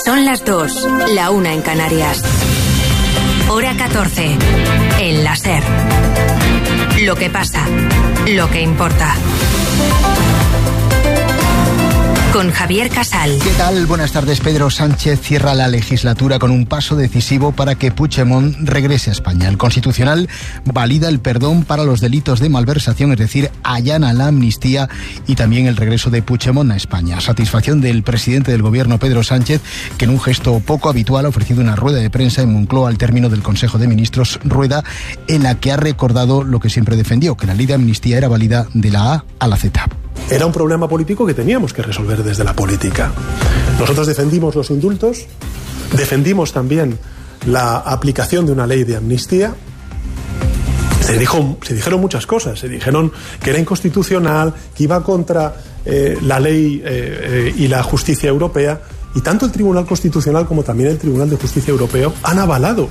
Son las 2, la 1 en Canarias. Hora 14, en la SER. Lo que pasa, lo que importa. Con Javier Casal. ¿Qué tal? Buenas tardes. Pedro Sánchez cierra la legislatura con un paso decisivo para que Puigdemont regrese a España. El Constitucional valida el perdón para los delitos de malversación, es decir, allana la amnistía y también el regreso de Puigdemont a España. Satisfacción del presidente del Gobierno, Pedro Sánchez, que en un gesto poco habitual ha ofrecido una rueda de prensa en Moncloa al término del Consejo de Ministros, rueda en la que ha recordado lo que siempre defendió, que la ley de amnistía era válida de la A a la Z. Era un problema político que teníamos que resolver desde la política. Nosotros defendimos los indultos, defendimos también la aplicación de una ley de amnistía. Se dijeron muchas cosas, se dijeron que era inconstitucional, que iba contra la ley y la justicia europea, y tanto el Tribunal Constitucional como también el Tribunal de Justicia Europeo han avalado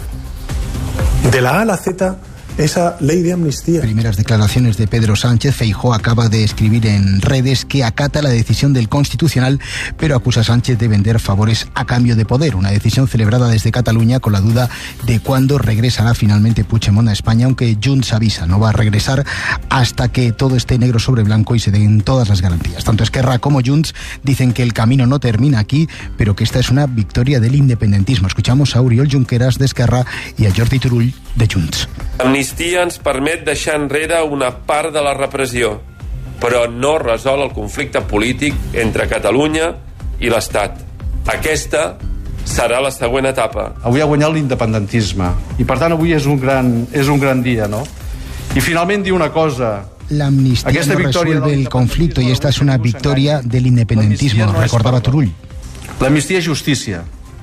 de la A a la Z esa ley de amnistía. Primeras declaraciones de Pedro Sánchez. Feijóo acaba de escribir en redes que acata la decisión del Constitucional, pero acusa a Sánchez de vender favores a cambio de poder. Una decisión celebrada desde Cataluña con la duda de cuándo regresará finalmente Puigdemont a España, aunque Junts avisa, no va a regresar hasta que todo esté negro sobre blanco y se den todas las garantías. Tanto Esquerra como Junts dicen que el camino no termina aquí, pero que esta es una victoria del independentismo. Escuchamos a Oriol Junqueras de Esquerra y a Jordi Turull de Junts. L'amnistia ens permet deixar enrere una part de la repressió, però no resol el conflicte polític entre Catalunya i l'Estat. Aquesta serà la següent etapa. Avui ha guanyat l'independentisme i per tant avui és un gran dia, no? I finalment diu una cosa. La amnistía no resuelve el conflicto y esta es una victoria del independentismo, recordaba Turull. La amnistía es justícia.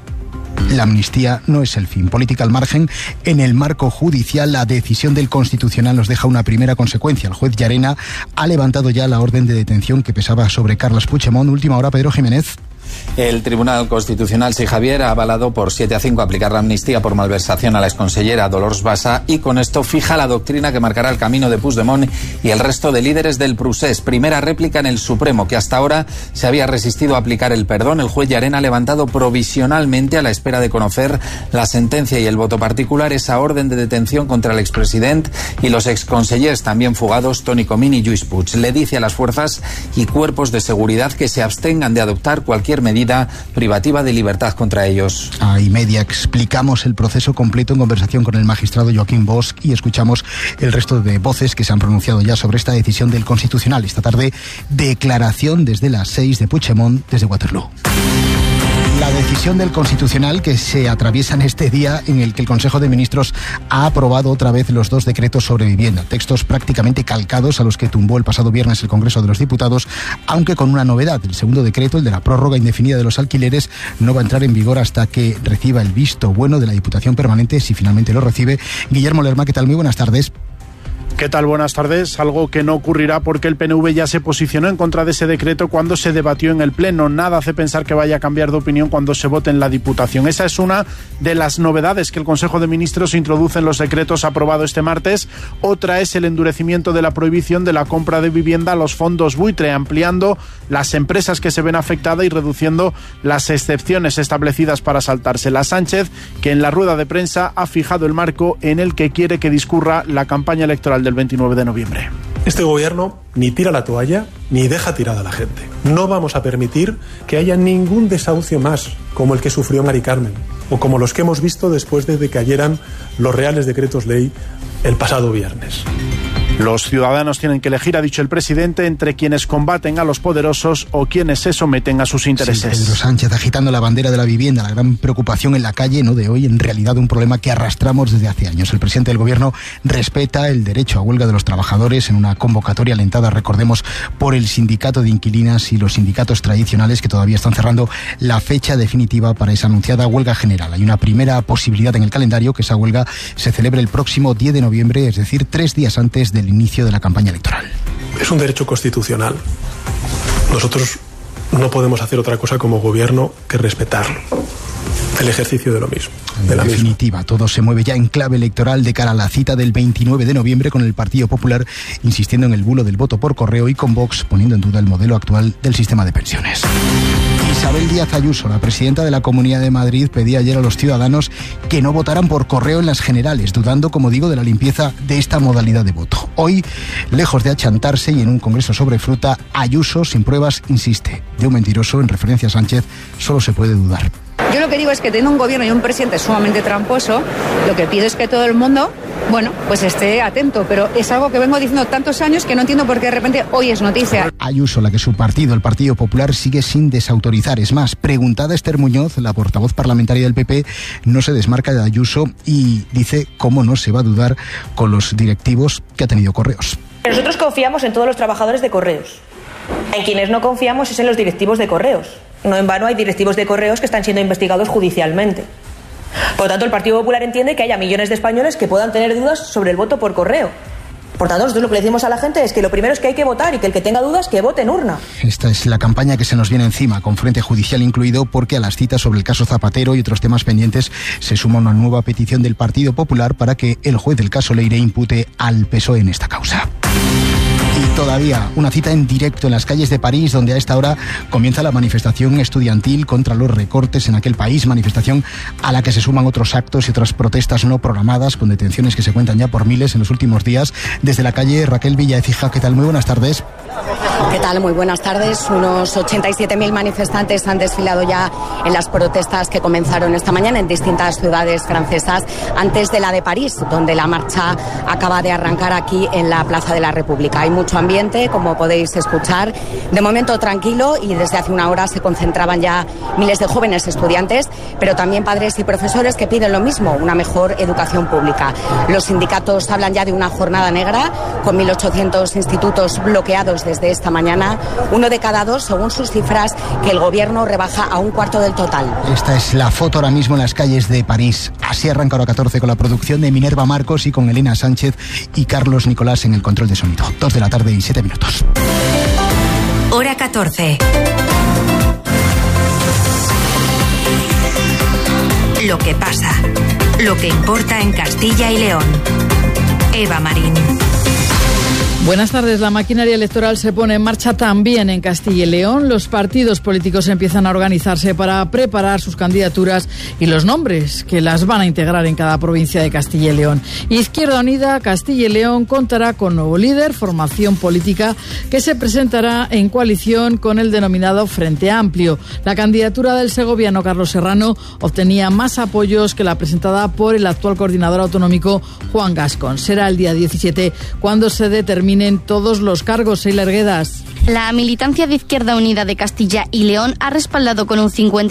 La amnistía no es el fin. Política al margen. En el marco judicial, la decisión del Constitucional nos deja una primera consecuencia. El juez Llarena ha levantado ya la orden de detención que pesaba sobre Carles Puigdemont. Última hora, Pedro Jiménez. El Tribunal Constitucional, sí, Javier, ha avalado por 7-5 aplicar la amnistía por malversación a la exconsellera Dolors Bassa y con esto fija la doctrina que marcará el camino de Puigdemont y el resto de líderes del procés. Primera réplica en el Supremo, que hasta ahora se había resistido a aplicar el perdón. El juez Llarena ha levantado provisionalmente, a la espera de conocer la sentencia y el voto particular, esa orden de detención contra el expresidente y los exconsellers también fugados Toni Comín y Lluís Puig. Le dice a las fuerzas y cuerpos de seguridad que se abstengan de adoptar cualquier medida privativa de libertad contra ellos. A Y-media explicamos el proceso completo en conversación con el magistrado Joaquín Bosch y escuchamos el resto de voces que se han pronunciado ya sobre esta decisión del Constitucional. Esta tarde, declaración desde las 6 de Puigdemont desde Waterloo. La decisión del Constitucional que se atraviesa en este día en el que el Consejo de Ministros ha aprobado otra vez los 2 decretos sobre vivienda, textos prácticamente calcados a los que tumbó el pasado viernes el Congreso de los Diputados, aunque con una novedad. El segundo decreto, el de la prórroga indefinida de los alquileres, no va a entrar en vigor hasta que reciba el visto bueno de la Diputación Permanente, si finalmente lo recibe. Guillermo Lerma, ¿qué tal? Muy buenas tardes. ¿Qué tal? Buenas tardes. Algo que no ocurrirá porque el PNV ya se posicionó en contra de ese decreto cuando se debatió en el Pleno. Nada hace pensar que vaya a cambiar de opinión cuando se vote en la Diputación. Esa es una de las novedades que el Consejo de Ministros introduce en los decretos aprobados este martes. Otra es el endurecimiento de la prohibición de la compra de vivienda a los fondos buitre, ampliando las empresas que se ven afectadas y reduciendo las excepciones establecidas para saltárselas. Sánchez, que en la rueda de prensa ha fijado el marco en el que quiere que discurra la campaña electoral del 29 de noviembre. Este gobierno ni tira la toalla ni deja tirada a la gente. No vamos a permitir que haya ningún desahucio más como el que sufrió Mari Carmen o como los que hemos visto después de que cayeran los reales decretos ley el pasado viernes. Los ciudadanos tienen que elegir, ha dicho el presidente, entre quienes combaten a los poderosos o quienes se someten a sus intereses. Sí, Pedro Sánchez agitando la bandera de la vivienda, la gran preocupación en la calle, no de hoy, en realidad un problema que arrastramos desde hace años. El presidente del Gobierno respeta el derecho a huelga de los trabajadores en una convocatoria alentada, recordemos, por el sindicato de inquilinas y los sindicatos tradicionales que todavía están cerrando la fecha definitiva para esa anunciada huelga general. Hay una primera posibilidad en el calendario, que esa huelga se celebre el próximo 10 de noviembre, es decir, 3 días antes del inicio de la campaña electoral. Es un derecho constitucional. Nosotros no podemos hacer otra cosa como gobierno que respetarlo. El ejercicio de lo mismo. En definitiva, todo se mueve ya en clave electoral de cara a la cita del 29 de noviembre con el Partido Popular insistiendo en el bulo del voto por correo y con Vox poniendo en duda el modelo actual del sistema de pensiones. Y Isabel Díaz Ayuso, la presidenta de la Comunidad de Madrid, pedía ayer a los ciudadanos que no votaran por correo en las generales, dudando, como digo, de la limpieza de esta modalidad de voto. Hoy, lejos de achantarse y en un congreso sobre fruta, Ayuso, sin pruebas, insiste. De un mentiroso, en referencia a Sánchez, solo se puede dudar. Yo lo que digo es que teniendo un gobierno y un presidente sumamente tramposo, lo que pido es que todo el mundo, pues esté atento, pero es algo que vengo diciendo tantos años que no entiendo por qué de repente hoy es noticia. Ayuso, la que su partido, el Partido Popular, sigue sin desautorizar. Es más, preguntada Esther Muñoz, la portavoz parlamentaria del PP, no se desmarca de Ayuso y dice cómo no se va a dudar con los directivos que ha tenido Correos. Nosotros confiamos en todos los trabajadores de Correos. En quienes no confiamos es en los directivos de Correos. No en vano hay directivos de Correos que están siendo investigados judicialmente. Por lo tanto, el Partido Popular entiende que haya millones de españoles que puedan tener dudas sobre el voto por correo. Por tanto, nosotros lo que le decimos a la gente es que lo primero es que hay que votar y que el que tenga dudas, que vote en urna. Esta es la campaña que se nos viene encima, con frente judicial incluido, porque a las citas sobre el caso Zapatero y otros temas pendientes se suma una nueva petición del Partido Popular para que el juez del caso Leire impute al PSOE en esta causa. Y todavía una cita en directo en las calles de París, donde a esta hora comienza la manifestación estudiantil contra los recortes en aquel país, manifestación a la que se suman otros actos y otras protestas no programadas, con detenciones que se cuentan ya por miles en los últimos días. Desde la calle, Raquel Villaecija, ¿qué tal? Muy buenas tardes. ¿Qué tal? Muy buenas tardes. Unos 87.000 manifestantes han desfilado ya en las protestas que comenzaron esta mañana en distintas ciudades francesas, antes de la de París, donde la marcha acaba de arrancar aquí en la Plaza de la República. Hay mucho ambiente, como podéis escuchar, de momento tranquilo, y desde hace una hora se concentraban ya miles de jóvenes estudiantes, pero también padres y profesores que piden lo mismo, una mejor educación pública. Los sindicatos hablan ya de una jornada negra, con 1.800 institutos bloqueados desde esta mañana, 1 de cada 2, según sus cifras, que el gobierno rebaja a 1/4 del total. Esta es la foto ahora mismo en las calles de París. Así arranca Hora 14 con la producción de Minerva Marcos y con Elena Sánchez y Carlos Nicolás en el control de sonido. 2 de la tarde y 7 minutos. Hora 14. Lo que pasa, lo que importa en Castilla y León. Eva Marín. Buenas tardes. La maquinaria electoral se pone en marcha también en Castilla y León. Los partidos políticos empiezan a organizarse para preparar sus candidaturas y los nombres que las van a integrar en cada provincia de Castilla y León. Izquierda Unida Castilla y León contará con nuevo líder, formación política que se presentará en coalición con el denominado Frente Amplio. La candidatura del segoviano Carlos Serrano obtenía más apoyos que la presentada por el actual coordinador autonómico Juan Gascón. Será el día 17 cuando se determine todos los cargos. Sheila Arguedas. La militancia de Izquierda Unida de Castilla y León ha respaldado con un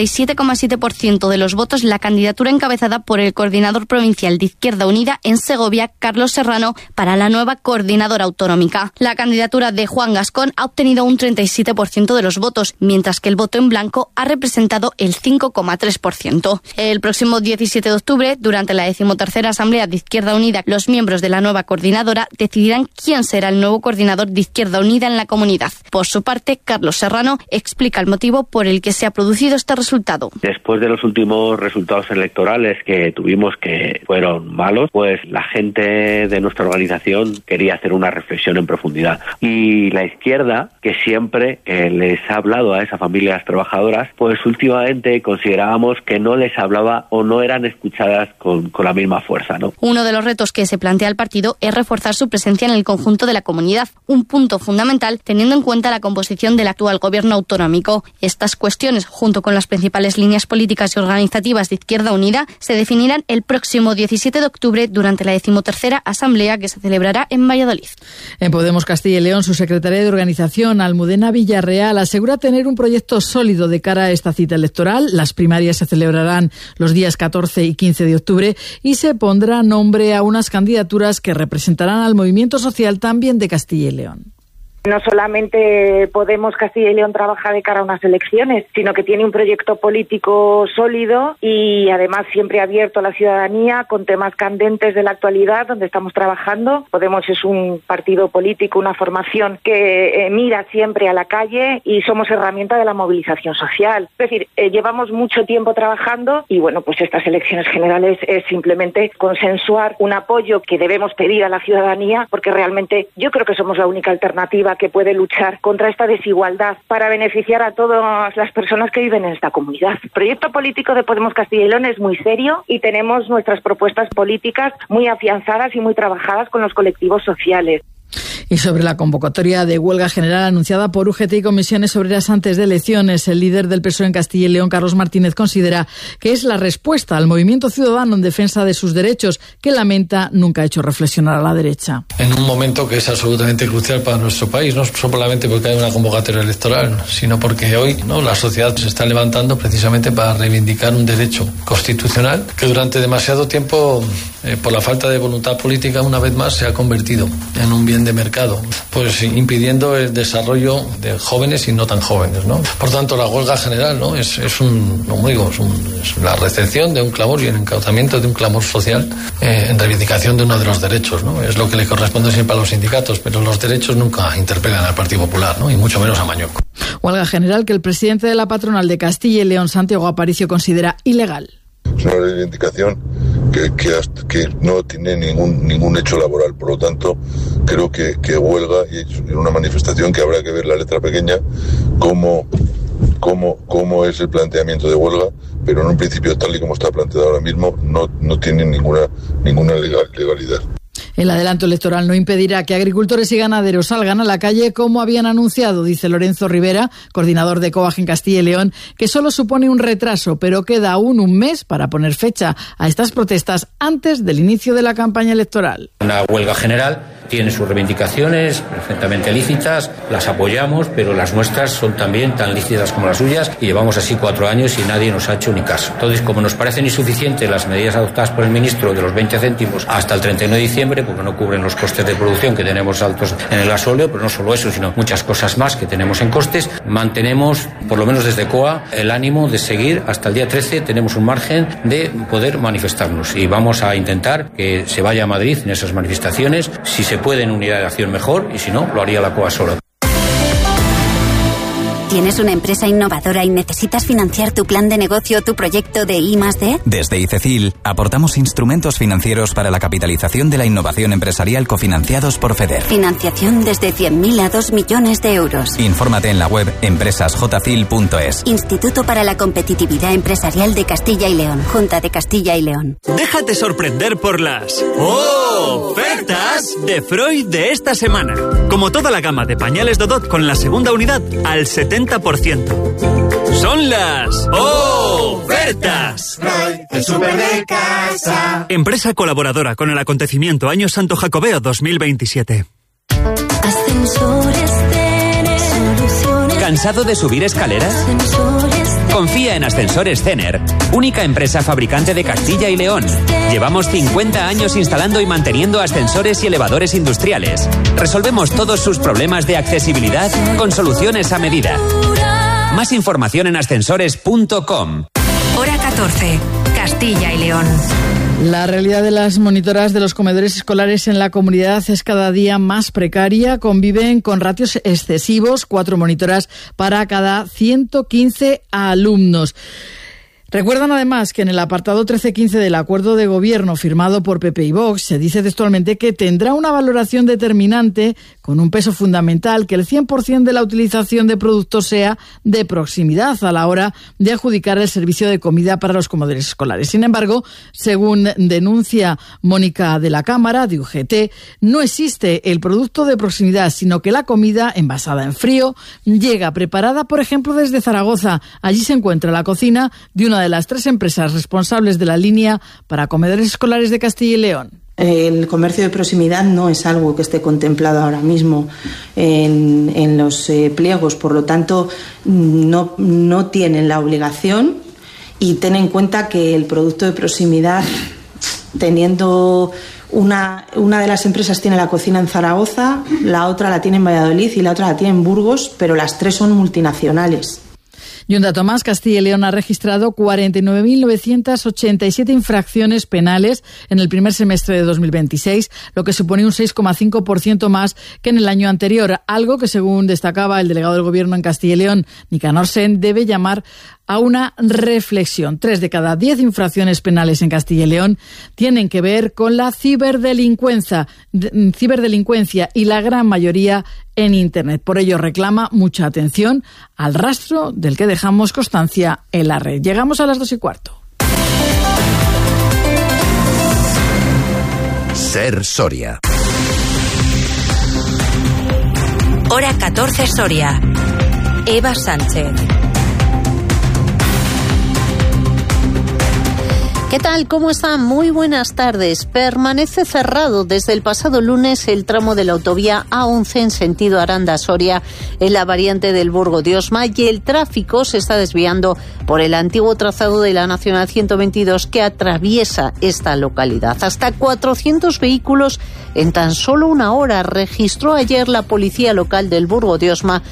57,7% de los votos la candidatura encabezada por el coordinador provincial de Izquierda Unida en Segovia, Carlos Serrano, para la nueva coordinadora autonómica. La candidatura de Juan Gascón ha obtenido un 37% de los votos, mientras que el voto en blanco ha representado el 5,3%. El próximo 17 de octubre, durante la 13ª Asamblea de Izquierda Unida, los miembros de la nueva coordinadora decidirán quién será el nuevo coordinador de Izquierda Unida en la comunidad. Por su parte, Carlos Serrano explica el motivo por el que se ha producido este resultado. Después de los últimos resultados electorales que tuvimos, que fueron malos, pues la gente de nuestra organización quería hacer una reflexión en profundidad. Y la izquierda, que siempre les ha hablado a esas familias trabajadoras, pues últimamente considerábamos que no les hablaba o no eran escuchadas con la misma fuerza, ¿no? Uno de los retos que se plantea el partido es reforzar su presencia en el conjunto de la comunidad, un punto fundamental teniendo en cuenta la composición del actual gobierno autonómico. Estas cuestiones, junto con las principales líneas políticas y organizativas de Izquierda Unida, se definirán el próximo 17 de octubre durante la 13ª Asamblea que se celebrará en Valladolid. En Podemos Castilla y León, su secretaria de organización, Almudena Villarreal, asegura tener un proyecto sólido de cara a esta cita electoral. Las primarias se celebrarán los días 14 y 15 de octubre y se pondrá nombre a unas candidaturas que representarán al movimiento social también de Castilla y León. No solamente Podemos Castilla y León trabaja de cara a unas elecciones, sino que tiene un proyecto político sólido y además siempre abierto a la ciudadanía con temas candentes de la actualidad donde estamos trabajando. Podemos es un partido político, una formación que mira siempre a la calle y somos herramienta de la movilización social. Es decir, llevamos mucho tiempo trabajando y bueno, pues estas elecciones generales es simplemente consensuar un apoyo que debemos pedir a la ciudadanía porque realmente yo creo que somos la única alternativa alternativa que puede luchar contra esta desigualdad para beneficiar a todas las personas que viven en esta comunidad. El proyecto político de Podemos Castilla y León es muy serio y tenemos nuestras propuestas políticas muy afianzadas y muy trabajadas con los colectivos sociales. Y sobre la convocatoria de huelga general anunciada por UGT y Comisiones Obreras antes de elecciones, el líder del PSOE en Castilla y León, Carlos Martínez, considera que es la respuesta al movimiento ciudadano en defensa de sus derechos, que lamenta nunca ha hecho reflexionar a la derecha. En un momento que es absolutamente crucial para nuestro país, no solamente porque hay una convocatoria electoral, sino porque hoy la sociedad se está levantando precisamente para reivindicar un derecho constitucional que durante demasiado tiempo, por la falta de voluntad política, una vez más se ha convertido en un bien de mercado, pues impidiendo el desarrollo de jóvenes y no tan jóvenes, ¿no? Por tanto, la huelga general, ¿no? es la recepción de un clamor y el encauzamiento de un clamor social en reivindicación de uno de los derechos, ¿no? Es lo que le corresponde siempre a los sindicatos, pero los derechos nunca interpelan al Partido Popular, ¿no? Y mucho menos a Mañueco. Huelga general que el presidente de la patronal de Castilla y León, Santiago Aparicio, considera ilegal. Es una reivindicación que no tiene ningún hecho laboral. Por lo tanto, creo que huelga y es una manifestación que habrá que ver la letra pequeña, cómo es el planteamiento de huelga, pero en un principio, tal y como está planteado ahora mismo, no tiene ninguna legalidad. El adelanto electoral no impedirá que agricultores y ganaderos salgan a la calle como habían anunciado, dice Lorenzo Rivera, coordinador de COAG en Castilla y León, que solo supone un retraso, pero queda aún un mes para poner fecha a estas protestas antes del inicio de la campaña electoral. Una huelga general tiene sus reivindicaciones perfectamente lícitas, las apoyamos, pero las nuestras son también tan lícitas como las suyas y llevamos así 4 años y nadie nos ha hecho ni caso. Entonces, como nos parecen insuficientes las medidas adoptadas por el ministro de los 20 céntimos hasta el 31 de diciembre, porque no cubren los costes de producción que tenemos altos en el gasóleo, pero no solo eso, sino muchas cosas más que tenemos en costes, mantenemos, por lo menos desde COA, el ánimo de seguir hasta el día 13, tenemos un margen de poder manifestarnos y vamos a intentar que se vaya a Madrid en esas manifestaciones, si se puede en unidad de acción mejor y si no, lo haría la COA sola. ¿Tienes una empresa innovadora y necesitas financiar tu plan de negocio o tu proyecto de I+D? Desde ICECIL aportamos instrumentos financieros para la capitalización de la innovación empresarial cofinanciados por FEDER. Financiación desde 100.000 a 2 millones de euros. Infórmate en la web empresasjcil.es. Instituto para la Competitividad Empresarial de Castilla y León. Junta de Castilla y León. Déjate sorprender por las ofertas de Freud de esta semana. Como toda la gama de pañales Dodot con la segunda unidad al 70%. Son las ofertas. Freud, el súper de casa. Empresa colaboradora con el acontecimiento Año Santo Jacobeo 2027. Ascensores Cener. Soluciones. ¿Cansado de subir escaleras? Confía en Ascensores Cener, única empresa fabricante de Castilla y León. Llevamos 50 años instalando y manteniendo ascensores y elevadores industriales. Resolvemos todos sus problemas de accesibilidad con soluciones a medida. Más información en ascensores.com. Hora 14, Castilla y León. La realidad de las monitoras de los comedores escolares en la comunidad es cada día más precaria. Conviven con ratios excesivos, 4 monitoras para cada 115 alumnos. Recuerdan además que en el apartado 1315 del acuerdo de gobierno firmado por PP y Vox se dice textualmente que tendrá una valoración determinante con un peso fundamental que el 100% de la utilización de productos sea de proximidad a la hora de adjudicar el servicio de comida para los comedores escolares. Sin embargo, según denuncia Mónica de la Cámara, de UGT, no existe el producto de proximidad, sino que la comida envasada en frío llega preparada, por ejemplo, desde Zaragoza. Allí se encuentra la cocina de una de las 3 empresas responsables de la línea para comedores escolares de Castilla y León. El comercio de proximidad no es algo que esté contemplado ahora mismo en los pliegos, por lo tanto no tienen la obligación, y ten en cuenta que el producto de proximidad, teniendo una de las empresas tiene la cocina en Zaragoza, la otra la tiene en Valladolid y la otra la tiene en Burgos, pero las 3 son multinacionales. Y un dato más, Castilla y León ha registrado 49.987 infracciones penales en el primer semestre de 2026, lo que supone un 6,5% más que en el año anterior, algo que, según destacaba el delegado del Gobierno en Castilla y León, Nicanor Sen, debe llamar a una reflexión. 3 de cada 10 infracciones penales en Castilla y León tienen que ver con la ciberdelincuencia y la gran mayoría en Internet. Por ello reclama mucha atención al rastro del que dejamos constancia en la red. Llegamos a las 2:15. Ser Soria. Hora 14 Soria. Eva Sánchez. ¿Qué tal? ¿Cómo están? Muy buenas tardes. Permanece cerrado desde el pasado lunes el tramo de la autovía A11 en sentido Aranda-Soria en la variante del Burgo de Osma y el tráfico se está desviando por el antiguo trazado de la Nacional 122 que atraviesa esta localidad. Hasta 400 vehículos en tan solo una hora registró ayer la policía local del Burgo de Osma.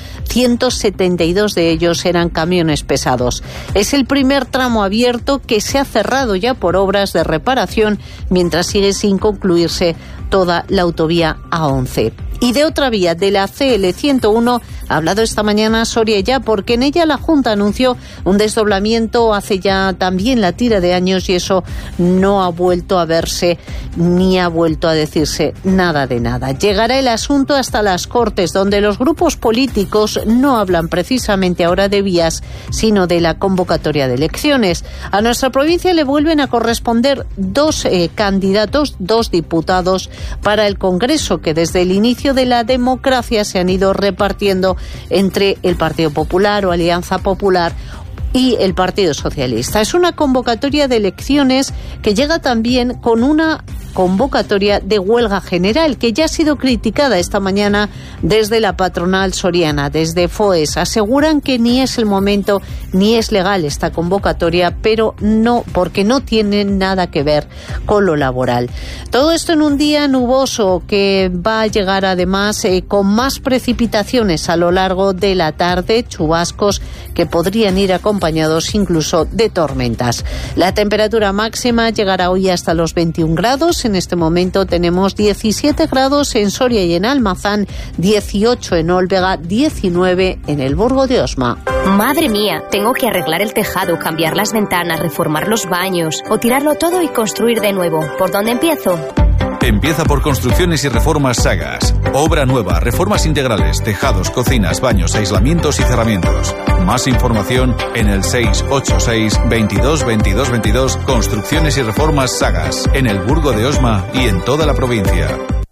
172 de ellos eran camiones pesados. Es el primer tramo abierto que se ha cerrado ya por obras de reparación, mientras sigue sin concluirse toda la autovía A11. Y de otra vía, de la CL101, ha hablado esta mañana Soria Ya, porque en ella la Junta anunció un desdoblamiento hace ya también la tira de años y eso no ha vuelto a verse ni ha vuelto a decirse nada de nada. Llegará el asunto hasta las Cortes, donde los grupos políticos no hablan precisamente ahora de vías, sino de la convocatoria de elecciones. A nuestra provincia le vuelven a corresponder 2 candidatos, 2 diputados para el Congreso, que desde el inicio de la democracia se han ido repartiendo entre el Partido Popular o Alianza Popular y el Partido Socialista. Es una convocatoria de elecciones que llega también con una convocatoria de huelga general que ya ha sido criticada esta mañana desde la patronal soriana, desde FOES. Aseguran que ni es el momento ni es legal esta convocatoria, pero no, porque no tiene nada que ver con lo laboral. Todo esto en un día nuboso que va a llegar además con más precipitaciones a lo largo de la tarde, chubascos que podrían ir acompañados incluso de tormentas. La temperatura máxima llegará hoy hasta los 21 grados. En este momento tenemos 17 grados en Soria y en Almazán, 18 en Olvega, 19 en el Burgo de Osma. Madre mía, tengo que arreglar el tejado, cambiar las ventanas, reformar los baños o tirarlo todo y construir de nuevo. ¿Por dónde empiezo? Empieza por Construcciones y Reformas Sagas. Obra nueva, reformas integrales, tejados, cocinas, baños, aislamientos y cerramientos. Más información en el 686 22 22 22. Construcciones y Reformas Sagas, en el Burgo de Osma y en toda la provincia.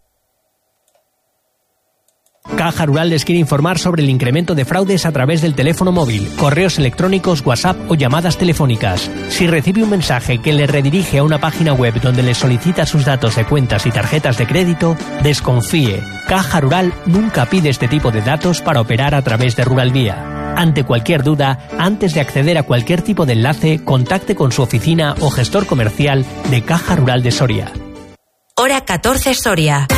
Caja Rural les quiere informar sobre el incremento de fraudes a través del teléfono móvil, correos electrónicos, WhatsApp o llamadas telefónicas. Si recibe un mensaje que le redirige a una página web donde le solicita sus datos de cuentas y tarjetas de crédito, desconfíe. Caja Rural nunca pide este tipo de datos para operar a través de Rural Vía. Ante cualquier duda, antes de acceder a cualquier tipo de enlace, contacte con su oficina o gestor comercial de Caja Rural de Soria. Hora 14 Soria.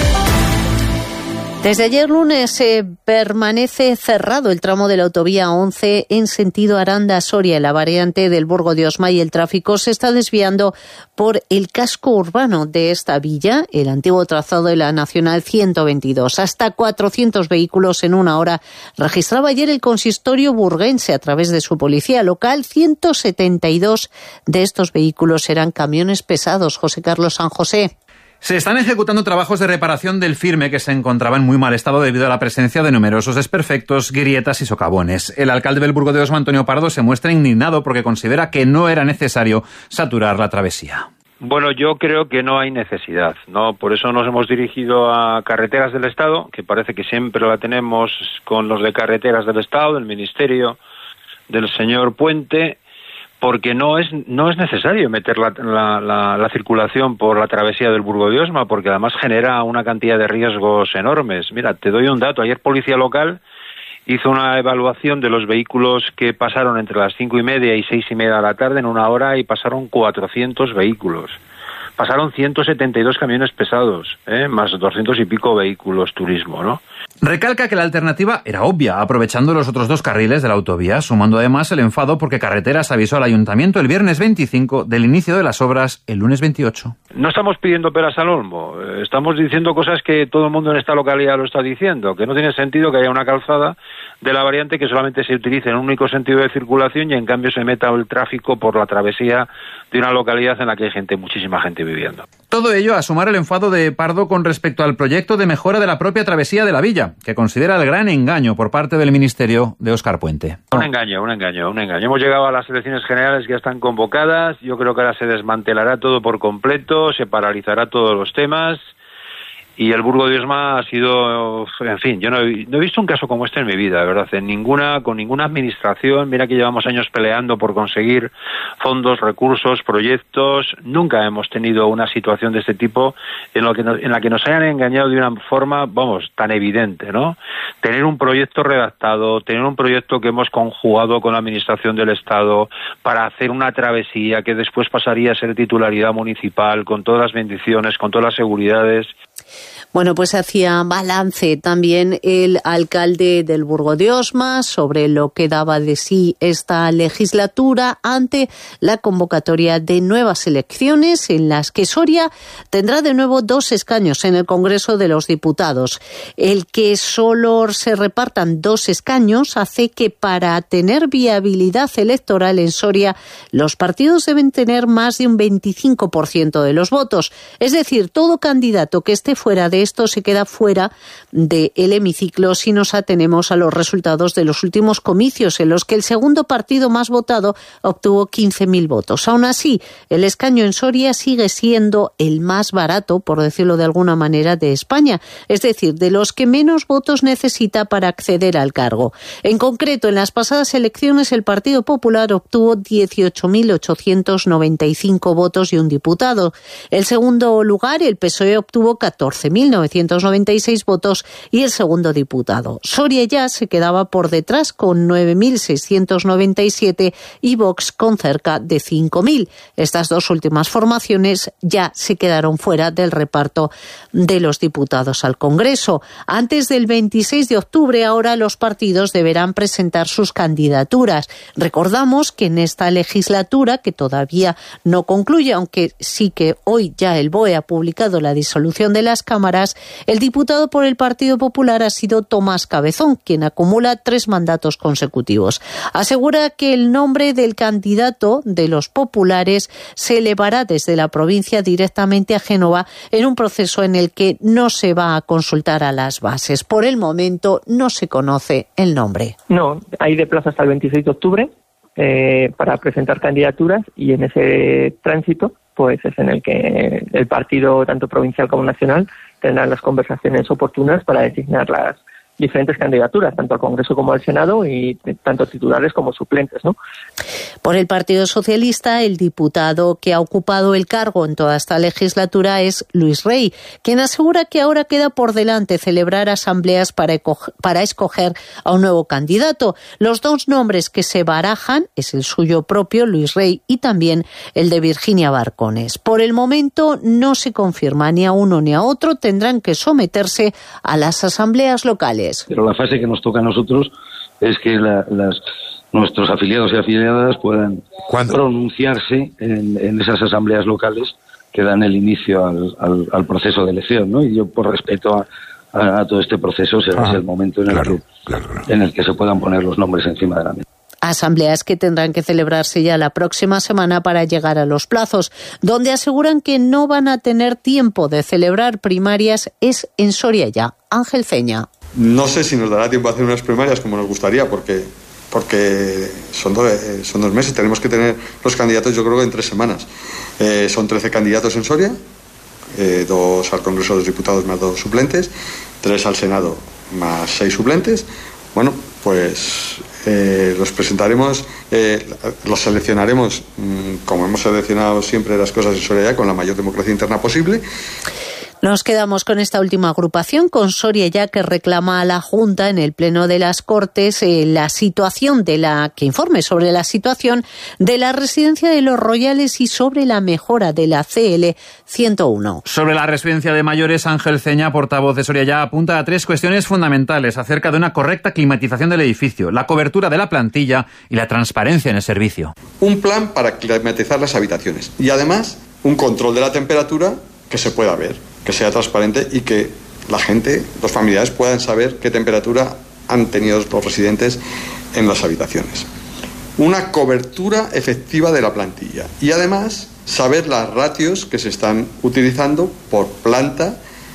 Desde ayer lunes permanece cerrado el tramo de la autovía 11 en sentido Aranda-Soria, en la variante del Burgo de Osma, y el tráfico se está desviando por el casco urbano de esta villa, el antiguo trazado de la Nacional 122. Hasta 400 vehículos en una hora registraba ayer el consistorio burguense a través de su policía local. 172 de estos vehículos eran camiones pesados. José Carlos San José. Se están ejecutando trabajos de reparación del firme que se encontraba en muy mal estado debido a la presencia de numerosos desperfectos, grietas y socavones. El alcalde del Burgo de Osma, Antonio Pardo, se muestra indignado porque considera que no era necesario saturar la travesía. Bueno, yo creo que no hay necesidad, ¿no? Por eso nos hemos dirigido a Carreteras del Estado, que parece que siempre la tenemos con los de Carreteras del Estado, del Ministerio, del señor Puente, porque no es necesario meter la circulación por la travesía del Burgo de Osma, porque además genera una cantidad de riesgos enormes. Mira, te doy un dato. Ayer Policía Local hizo una evaluación de los vehículos que pasaron entre las 5:30 y 6:30 de la tarde en una hora y pasaron 400 vehículos. pasaron 172 camiones pesados, más 200 y pico vehículos turismo, ¿no? Recalca que la alternativa era obvia, aprovechando los otros 2 carriles de la autovía, sumando además el enfado porque Carreteras avisó al Ayuntamiento el viernes 25 del inicio de las obras el lunes 28. No estamos pidiendo peras al olmo, estamos diciendo cosas que todo el mundo en esta localidad lo está diciendo, que no tiene sentido que haya una calzada de la variante que solamente se utilice en un único sentido de circulación y en cambio se meta el tráfico por la travesía de una localidad en la que hay muchísima gente viviendo. Todo ello a sumar el enfado de Pardo con respecto al proyecto de mejora de la propia travesía de la villa, que considera el gran engaño por parte del Ministerio de Óscar Puente. Un engaño. Hemos llegado a las elecciones generales que ya están convocadas, yo creo que ahora se desmantelará todo por completo, se paralizará todos los temas. Y el Burgo de Osma ha sido, en fin, yo no he visto un caso como este en mi vida, de verdad, con ninguna administración. Mira que llevamos años peleando por conseguir fondos, recursos, proyectos. Nunca hemos tenido una situación de este tipo en la que nos hayan engañado de una forma, tan evidente, ¿no? Tener un proyecto redactado, tener un proyecto que hemos conjugado con la administración del Estado para hacer una travesía que después pasaría a ser titularidad municipal, con todas las bendiciones, con todas las seguridades. Bueno, pues hacía balance también el alcalde del Burgo de Osma sobre lo que daba de sí esta legislatura ante la convocatoria de nuevas elecciones en las que Soria tendrá de nuevo 2 escaños en el Congreso de los Diputados. El que solo se repartan 2 escaños hace que para tener viabilidad electoral en Soria los partidos deben tener más de un 25% de los votos. Es decir, todo candidato que esté fuera de esto se queda fuera del hemiciclo si nos atenemos a los resultados de los últimos comicios, en los que el segundo partido más votado obtuvo 15.000 votos. Aún así, el escaño en Soria sigue siendo el más barato, por decirlo de alguna manera, de España, es decir, de los que menos votos necesita para acceder al cargo. En concreto, en las pasadas elecciones, el Partido Popular obtuvo 18.895 votos y un diputado. El segundo lugar, el PSOE, obtuvo 14.996 votos y el segundo diputado. Soria ya se quedaba por detrás con 9.697 y Vox con cerca de 5.000. Estas 2 últimas formaciones ya se quedaron fuera del reparto de los diputados al Congreso. Antes del 26 de octubre, ahora los partidos deberán presentar sus candidaturas. Recordamos que en esta legislatura, que todavía no concluye, aunque sí que hoy ya el BOE ha publicado la disolución de las cámaras, el diputado por el Partido Popular ha sido Tomás Cabezón, quien acumula 3 mandatos consecutivos. Asegura que el nombre del candidato de los populares se elevará desde la provincia directamente a Génova en un proceso en el que no se va a consultar a las bases. Por el momento no se conoce el nombre. No, hay de plazo hasta el 26 de octubre para presentar candidaturas y en ese tránsito pues es en el que el partido, tanto provincial como nacional, tendrán las conversaciones oportunas para designar las diferentes candidaturas, tanto al Congreso como al Senado, y tanto titulares como suplentes, ¿no? Por el Partido Socialista, el diputado que ha ocupado el cargo en toda esta legislatura es Luis Rey, quien asegura que ahora queda por delante celebrar asambleas para escoger a un nuevo candidato. Los 2 nombres que se barajan es el suyo propio, Luis Rey, y también el de Virginia Barcones. Por el momento no se confirma ni a uno ni a otro, tendrán que someterse a las asambleas locales. Pero la fase que nos toca a nosotros es que nuestros afiliados y afiliadas puedan pronunciarse en esas asambleas locales que dan el inicio al proceso de elección, ¿no? Y yo, por respeto a todo este proceso, será el momento en el que se puedan poner los nombres encima de la mesa. Asambleas que tendrán que celebrarse ya la próxima semana para llegar a los plazos. Donde aseguran que no van a tener tiempo de celebrar primarias es en Soria ya. Ángel Feña. No sé si nos dará tiempo a hacer unas primarias como nos gustaría, porque son 2 meses. Tenemos que tener los candidatos, yo creo que en 3 semanas. Son 13 candidatos en Soria, 2 al Congreso de los Diputados más 2 suplentes, 3 al Senado más 6 suplentes. Bueno, pues los presentaremos, los seleccionaremos, como hemos seleccionado siempre las cosas en Soria ya, con la mayor democracia interna posible. Nos quedamos con esta última agrupación, con Soria Ya, que reclama a la Junta en el Pleno de las Cortes que informe sobre la situación de la residencia de Los Royales y sobre la mejora de la CL 101. Sobre la residencia de mayores, Ángel Ceña, portavoz de Soria Ya, apunta a 3 cuestiones fundamentales acerca de una correcta climatización del edificio, la cobertura de la plantilla y la transparencia en el servicio. Un plan para climatizar las habitaciones y además un control de la temperatura que se pueda ver, que sea transparente y que la gente, los familiares, puedan saber qué temperatura han tenido los residentes en las habitaciones. Una cobertura efectiva de la plantilla y además saber las ratios que se están utilizando por planta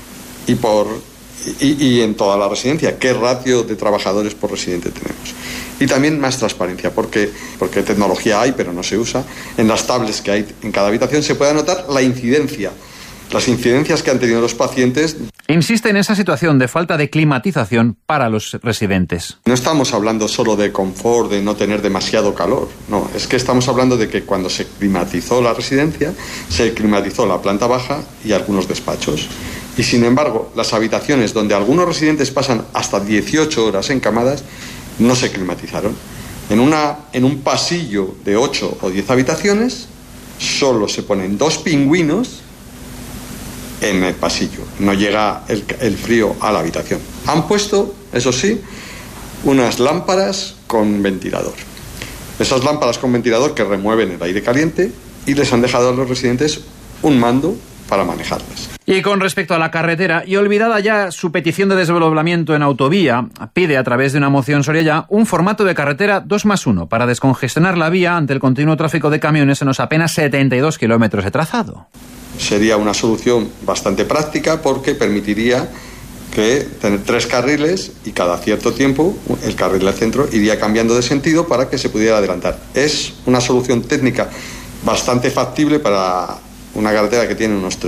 y en toda la residencia, qué ratio de trabajadores por residente tenemos. Y también más transparencia, porque tecnología hay pero no se usa. En las tablets que hay en cada habitación se puede anotar las incidencias que han tenido los pacientes. Insiste en esa situación de falta de climatización para los residentes. No estamos hablando solo de confort, de no tener demasiado calor. No, es que estamos hablando de que cuando se climatizó la residencia, se climatizó la planta baja y algunos despachos. Y sin embargo, las habitaciones donde algunos residentes pasan hasta 18 horas encamadas, no se climatizaron. En un pasillo de 8 o 10 habitaciones, solo se ponen 2 pingüinos en el pasillo. No llega el frío a la habitación. Han puesto, eso sí, unas lámparas con ventilador. Esas lámparas con ventilador que remueven el aire caliente y les han dejado a los residentes un mando para manejarlas. Y con respecto a la carretera, y olvidada ya su petición de desdoblamiento en autovía, pide a través de una moción Soria Ya un formato de carretera 2+1 para descongestionar la vía ante el continuo tráfico de camiones en los apenas 72 kilómetros de trazado. Sería una solución bastante práctica porque permitiría tener 3 carriles y cada cierto tiempo el carril del centro iría cambiando de sentido para que se pudiera adelantar. Es una solución técnica bastante factible para una carretera que tiene unos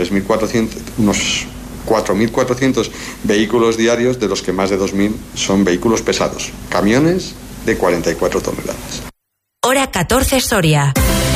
4.400 vehículos diarios, de los que más de 2.000 son vehículos pesados, camiones de 44 toneladas. Hora 14 Soria.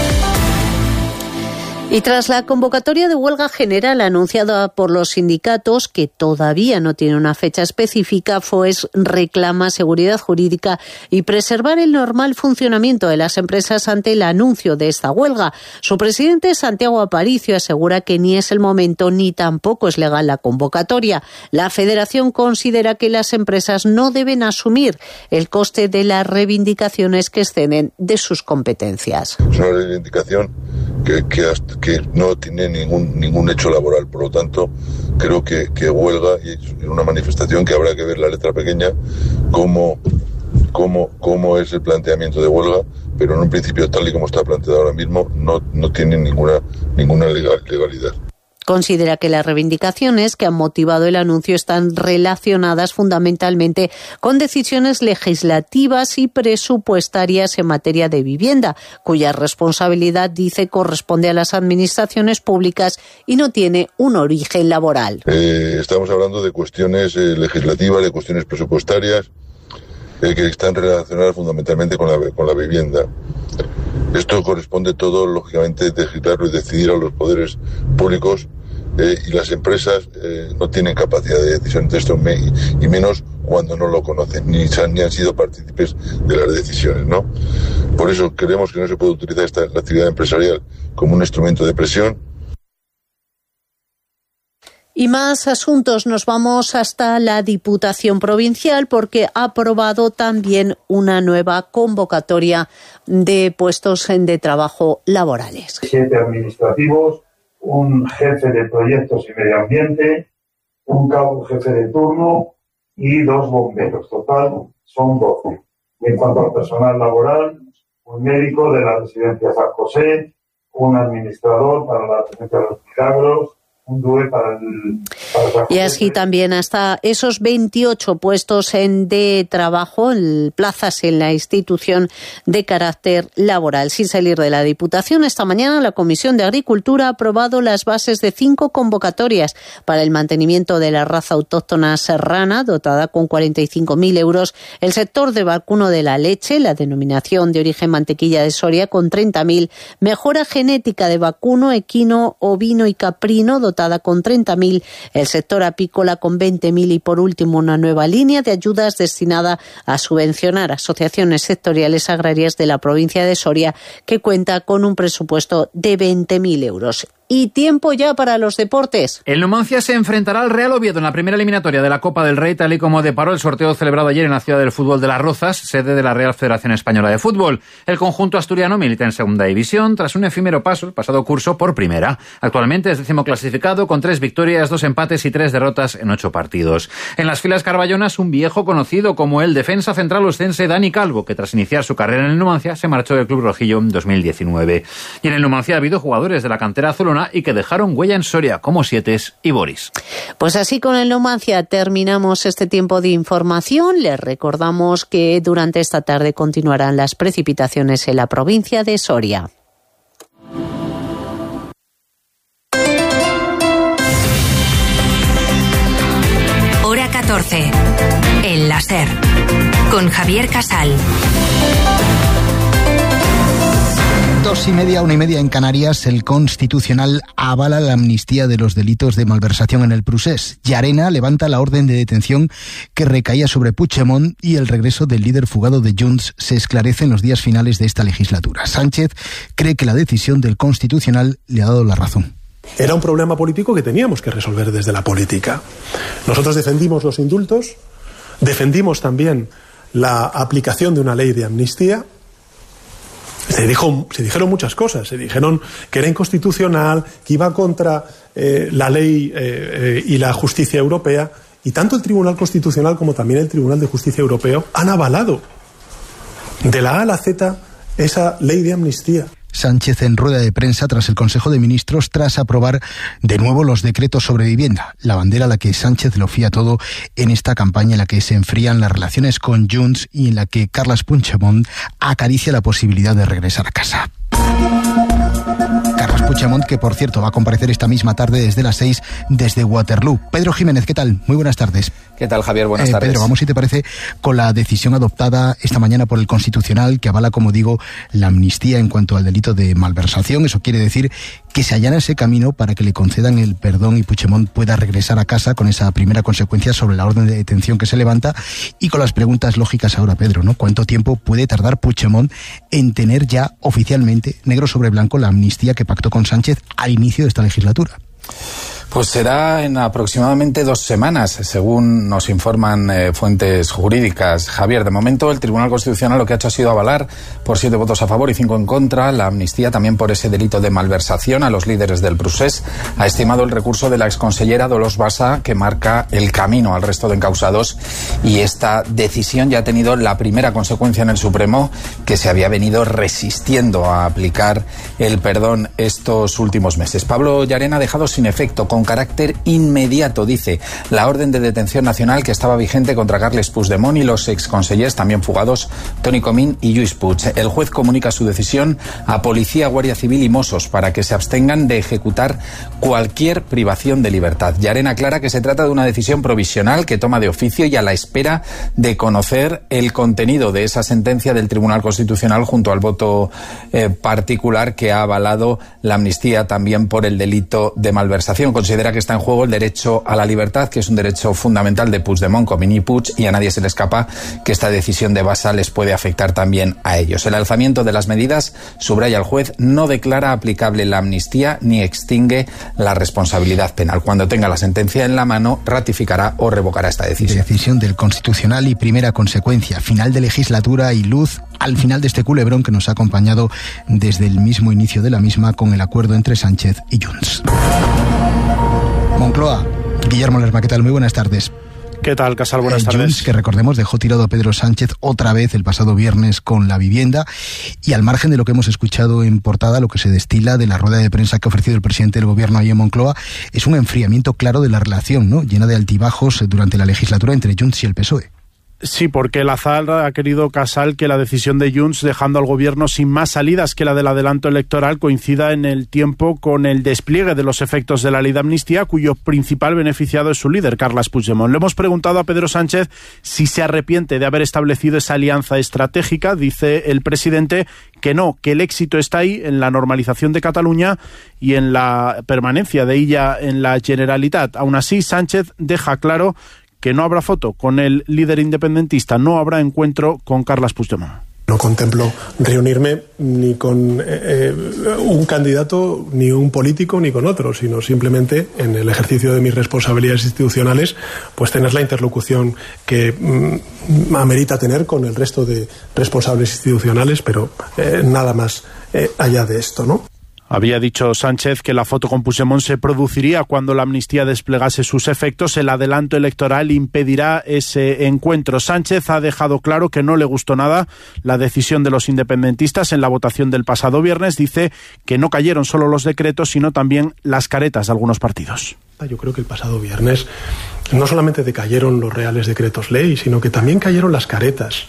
Y tras la convocatoria de huelga general anunciada por los sindicatos, que todavía no tiene una fecha específica, FOES reclama seguridad jurídica y preservar el normal funcionamiento de las empresas ante el anuncio de esta huelga. Su presidente, Santiago Aparicio, asegura que ni es el momento ni tampoco es legal la convocatoria. La Federación considera que las empresas no deben asumir el coste de las reivindicaciones que exceden de sus competencias. Es una reivindicación que no tiene ningún hecho laboral, por lo tanto creo que huelga, y es una manifestación que habrá que ver la letra pequeña cómo es el planteamiento de huelga, pero en un principio, tal y como está planteado ahora mismo, no tiene ninguna legalidad. Considera que las reivindicaciones que han motivado el anuncio están relacionadas fundamentalmente con decisiones legislativas y presupuestarias en materia de vivienda, cuya responsabilidad, dice, corresponde a las administraciones públicas y no tiene un origen laboral. Estamos hablando de cuestiones legislativas, de cuestiones presupuestarias, que están relacionadas fundamentalmente con la vivienda. Esto corresponde todo, lógicamente, legislarlo y decidir a los poderes públicos, y las empresas no tienen capacidad de decisión de esto, y menos cuando no lo conocen, ni han sido partícipes de las decisiones, ¿no? Por eso creemos que no se puede utilizar la actividad empresarial como un instrumento de presión. Y más asuntos, nos vamos hasta la Diputación Provincial porque ha aprobado también una nueva convocatoria de puestos de trabajo laborales. 7 administrativos, un jefe de proyectos y medio ambiente, un cabo jefe de turno y 2 bomberos. Total son 12. En cuanto al personal laboral, un médico de la residencia San José, un administrador para la residencia de los Milagros, un DUE para Y así también hasta esos 28 puestos de trabajo, plazas en la institución de carácter laboral. Sin salir de la Diputación, esta mañana la Comisión de Agricultura ha aprobado las bases de 5 convocatorias para el mantenimiento de la raza autóctona serrana, dotada con 45.000 euros, el sector de vacuno de la leche, la denominación de origen mantequilla de Soria, con 30.000, mejora genética de vacuno, equino, ovino y caprino, dotada con 30.000, el sector apícola con 20.000 y, por último, una nueva línea de ayudas destinada a subvencionar asociaciones sectoriales agrarias de la provincia de Soria, que cuenta con un presupuesto de 20.000 euros. Y tiempo ya para los deportes. El Numancia se enfrentará al Real Oviedo en la primera eliminatoria de la Copa del Rey, tal y como deparó el sorteo celebrado ayer en la Ciudad del Fútbol de Las Rozas, sede de la Real Federación Española de Fútbol. El conjunto asturiano milita en segunda división tras un efímero paso el pasado curso por primera. Actualmente es 10º clasificado con 3 victorias, 2 empates y 3 derrotas en 8 partidos. En las filas carballonas, un viejo conocido como el defensa central oscense Dani Calvo, que tras iniciar su carrera en el Numancia se marchó del Club Rojillo en 2019. Y en el Numancia ha habido jugadores de la cantera azulona y que dejaron huella en Soria, como Sietes y Boris. Pues así con el Numancia terminamos este tiempo de información. Les recordamos que durante esta tarde continuarán las precipitaciones en la provincia de Soria. Hora 14. El láser. Con Javier Casal. 2:30, 1:30 en Canarias. El Constitucional avala la amnistía de los delitos de malversación en el Prusés. Llarena levanta la orden de detención que recaía sobre Puigdemont y el regreso del líder fugado de Junts se esclarece en los días finales de esta legislatura. Sánchez cree que la decisión del Constitucional le ha dado la razón. Era un problema político que teníamos que resolver desde la política. Nosotros defendimos los indultos, defendimos también la aplicación de una ley de amnistía. Se dijeron muchas cosas. Se dijeron que era inconstitucional, que iba contra la ley y la justicia europea. Y tanto el Tribunal Constitucional como también el Tribunal de Justicia Europeo han avalado de la A a la Z esa ley de amnistía. Sánchez en rueda de prensa tras el Consejo de Ministros tras aprobar de nuevo los decretos sobre vivienda, la bandera a la que Sánchez lo fía todo en esta campaña en la que se enfrían las relaciones con Junts y en la que Carles Puigdemont acaricia la posibilidad de regresar a casa. Carles Puigdemont, que por cierto va a comparecer esta misma tarde desde las 6 desde Waterloo. Pedro Jiménez, ¿qué tal? Muy buenas tardes. ¿Qué tal, Javier? Buenas tardes. Pedro, vamos, si te parece, con la decisión adoptada esta mañana por el Constitucional que avala, como digo, la amnistía en cuanto al delito de malversación. Eso quiere decir que se allana ese camino para que le concedan el perdón y Puigdemont pueda regresar a casa, con esa primera consecuencia sobre la orden de detención que se levanta. Y con las preguntas lógicas ahora, Pedro, ¿no? ¿Cuánto tiempo puede tardar Puigdemont en tener ya oficialmente, negro sobre blanco, la amnistía que pactó con Sánchez al inicio de esta legislatura? Pues será en aproximadamente 2 semanas, según nos informan fuentes jurídicas. Javier, de momento el Tribunal Constitucional lo que ha hecho ha sido avalar por 7 votos a favor y 5 en contra la amnistía también por ese delito de malversación a los líderes del Prusés. Ha estimado el recurso de la exconsellera Dolors Bassa, que marca el camino al resto de encausados, y esta decisión ya ha tenido la primera consecuencia en el Supremo, que se había venido resistiendo a aplicar el perdón estos últimos meses. Pablo Llarena ha dejado sin efecto, con carácter inmediato, dice, la orden de detención nacional que estaba vigente contra Carles Puigdemont y los exconsellers también fugados Toni Comín y Lluís Puig. El juez comunica su decisión a Policía, Guardia Civil y Mossos para que se abstengan de ejecutar cualquier privación de libertad. Llarena aclara que se trata de una decisión provisional que toma de oficio y a la espera de conocer el contenido de esa sentencia del Tribunal Constitucional junto al voto particular que ha avalado la amnistía también por el delito de malversación. Considera que está en juego el derecho a la libertad, que es un derecho fundamental de Puigdemont, Comín y Puig, y a nadie se le escapa que esta decisión de Bassa les puede afectar también a ellos. El alzamiento de las medidas, subraya el juez, no declara aplicable la amnistía ni extingue la responsabilidad penal. Cuando tenga la sentencia en la mano, ratificará o revocará esta decisión. Decisión del Constitucional y primera consecuencia, final de legislatura y luz al final de este culebrón que nos ha acompañado desde el mismo inicio de la misma con el acuerdo entre Sánchez y Junts. Moncloa, Guillermo Lerma, ¿qué tal? Muy buenas tardes. ¿Qué tal, Casal? Buenas tardes. Junts, que recordemos, dejó tirado a Pedro Sánchez otra vez el pasado viernes con la vivienda, y al margen de lo que hemos escuchado en portada, lo que se destila de la rueda de prensa que ha ofrecido el presidente del gobierno ahí en Moncloa es un enfriamiento claro de la relación, ¿no?, llena de altibajos durante la legislatura entre Junts y el PSOE. Sí, porque el azar ha querido, Casal, que la decisión de Junts, dejando al gobierno sin más salidas que la del adelanto electoral, coincida en el tiempo con el despliegue de los efectos de la ley de amnistía, cuyo principal beneficiado es su líder, Carles Puigdemont. Le hemos preguntado a Pedro Sánchez si se arrepiente de haber establecido esa alianza estratégica. Dice el presidente que no, que el éxito está ahí, en la normalización de Cataluña y en la permanencia de ella en la Generalitat. Aún así, Sánchez deja claro que no habrá foto con el líder independentista, no habrá encuentro con Carles Puigdemont. No contemplo reunirme ni con un candidato, ni un político, ni con otro, sino simplemente en el ejercicio de mis responsabilidades institucionales, pues tener la interlocución que amerita tener con el resto de responsables institucionales, pero nada más allá de esto, ¿no? Había dicho Sánchez que la foto con Puigdemont se produciría cuando la amnistía desplegase sus efectos. El adelanto electoral impedirá ese encuentro. Sánchez ha dejado claro que no le gustó nada la decisión de los independentistas en la votación del pasado viernes. Dice que no cayeron solo los decretos, sino también las caretas de algunos partidos. Yo creo que el pasado viernes no solamente decayeron los reales decretos ley, sino que también cayeron las caretas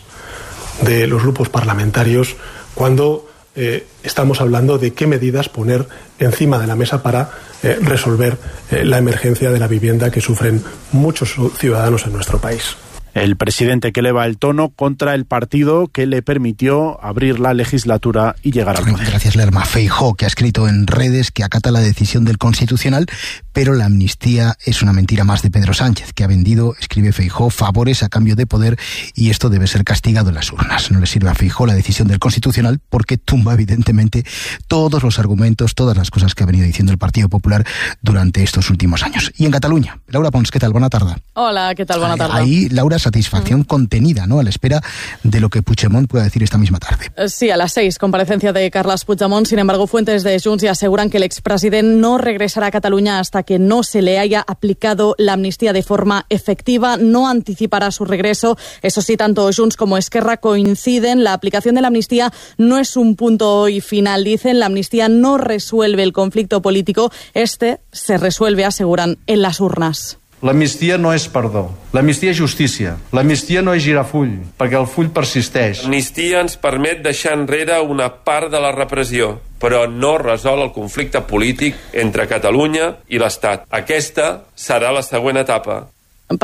de los grupos parlamentarios cuando estamos hablando de qué medidas poner encima de la mesa para resolver la emergencia de la vivienda que sufren muchos ciudadanos en nuestro país. El presidente que eleva el tono contra el partido que le permitió abrir la legislatura y llegar al poder. Gracias, Lerma. Feijóo, que ha escrito en redes que acata la decisión del Constitucional, pero la amnistía es una mentira más de Pedro Sánchez, que ha vendido, escribe Feijóo, favores a cambio de poder, y esto debe ser castigado en las urnas. No le sirve a Feijóo la decisión del Constitucional porque tumba evidentemente todos los argumentos, todas las cosas que ha venido diciendo el Partido Popular durante estos últimos años. Y en Cataluña, Laura Pons, ¿qué tal? Buena tarde. Hola, ¿qué tal? Buena tarde. Ahí, Laura, satisfacción contenida, ¿no?, a la espera de lo que Puigdemont pueda decir esta misma tarde. Sí, a las 6, comparecencia de Carles Puigdemont. Sin embargo, fuentes de Junts ya aseguran que el expresidente no regresará a Cataluña hasta que no se le haya aplicado la amnistía de forma efectiva. No anticipará su regreso. Eso sí, tanto Junts como Esquerra coinciden. La aplicación de la amnistía no es un punto y final, dicen. La amnistía no resuelve el conflicto político. Este se resuelve, aseguran, en las urnas. L'amnistia no és perdó, l'amnistia és justícia, l'amnistia no és girar full, perquè el full persisteix. L'amnistia ens permet deixar enrere una part de la repressió, però no resol el conflicte polític entre Catalunya i l'Estat. Aquesta serà la següent etapa.